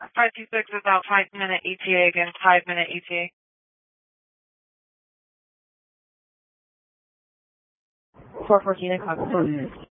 526 is out 5-minute ETA again, 5-minute ETA. 414 o'clock.